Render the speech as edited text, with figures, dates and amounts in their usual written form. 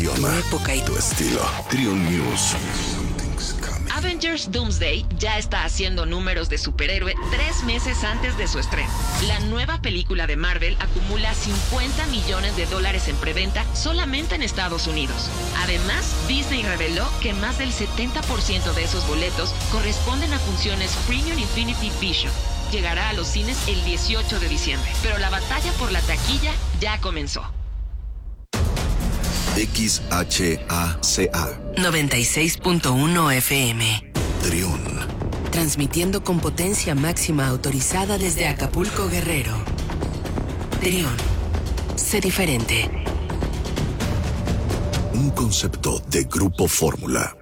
idioma, tu época y tu estilo. Triun News. Avengers Doomsday ya está haciendo números de superhéroe 3 meses antes de su estreno. La nueva película de Marvel acumula $50 millones en preventa solamente en Estados Unidos. Además, Disney reveló que más del 70% de esos boletos corresponden a funciones Premium Infinity Vision. Llegará a los cines el 18 de diciembre, pero la batalla por la taquilla ya comenzó. XHACA 96.1 FM. Triun. Transmitiendo con potencia máxima autorizada desde Acapulco, Guerrero. Triun. Sé diferente. Un concepto de Grupo Fórmula.